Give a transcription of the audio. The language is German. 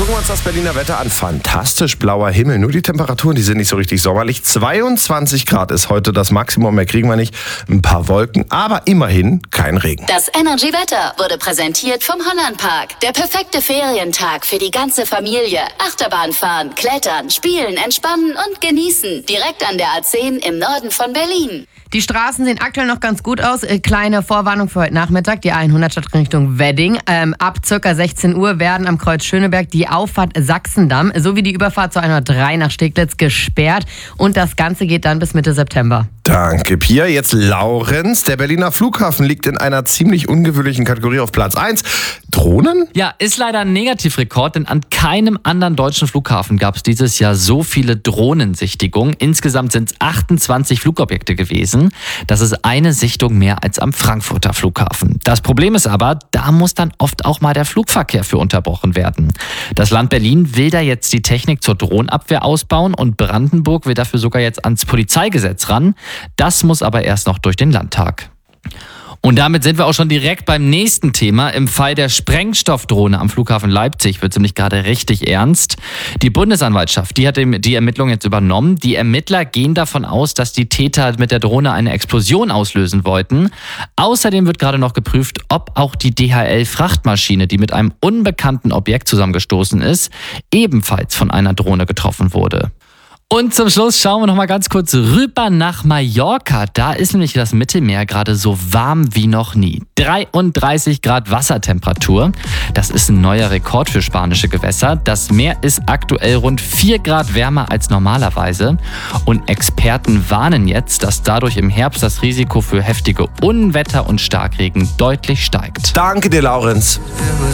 Gucken wir uns das Berliner Wetter an. Fantastisch blauer Himmel. Nur die Temperaturen, die sind nicht so richtig sommerlich. 22 Grad ist heute das Maximum. Mehr kriegen wir nicht. Ein paar Wolken, aber immerhin kein Regen. Das Energy Wetter wurde präsentiert vom Hollandpark. Der perfekte Ferientag für die ganze Familie. Achterbahn fahren, klettern, spielen, entspannen und genießen. Direkt an der A10 im Norden von Berlin. Die Straßen sehen aktuell noch ganz gut aus. Kleine Vorwarnung für heute Nachmittag. Die A100 Stadt Richtung Wedding. Ab ca. 16 Uhr werden am Kreuz Schöneberg die Auffahrt Sachsendamm sowie die Überfahrt zur 103 nach Steglitz gesperrt. Und das Ganze geht dann bis Mitte September. Danke, Pia. Jetzt Laurenz. Der Berliner Flughafen liegt in einer ziemlich ungewöhnlichen Kategorie auf Platz 1. Drohnen? Ja, ist leider ein Negativrekord, denn an keinem anderen deutschen Flughafen gab es dieses Jahr so viele Drohnensichtigungen. Insgesamt sind es 28 Flugobjekte gewesen. Das ist eine Sichtung mehr als am Frankfurter Flughafen. Das Problem ist aber, da muss dann oft auch mal der Flugverkehr für unterbrochen werden. Das Land Berlin will da jetzt die Technik zur Drohnenabwehr ausbauen und Brandenburg will dafür sogar jetzt ans Polizeigesetz ran. Das muss aber erst noch durch den Landtag. Und damit sind wir auch schon direkt beim nächsten Thema. Im Fall der Sprengstoffdrohne am Flughafen Leipzig wird es nämlich gerade richtig ernst. Die Bundesanwaltschaft, die hat die Ermittlungen jetzt übernommen. Die Ermittler gehen davon aus, dass die Täter mit der Drohne eine Explosion auslösen wollten. Außerdem wird gerade noch geprüft, ob auch die DHL-Frachtmaschine, die mit einem unbekannten Objekt zusammengestoßen ist, ebenfalls von einer Drohne getroffen wurde. Und zum Schluss schauen wir noch mal ganz kurz rüber nach Mallorca. Da ist nämlich das Mittelmeer gerade so warm wie noch nie. 33 Grad Wassertemperatur. Das ist ein neuer Rekord für spanische Gewässer. Das Meer ist aktuell rund 4 Grad wärmer als normalerweise. Und Experten warnen jetzt, dass dadurch im Herbst das Risiko für heftige Unwetter und Starkregen deutlich steigt. Danke dir, Laurenz.